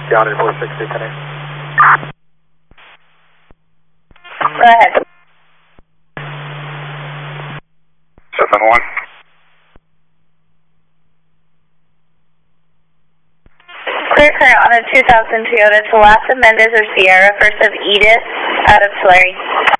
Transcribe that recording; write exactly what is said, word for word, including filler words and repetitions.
Down in four sixty, ten eight. Go ahead. seven one. Clear current on a two thousand Toyota Thalassa Mendez or Sierra, first of Edith, out of Tulare.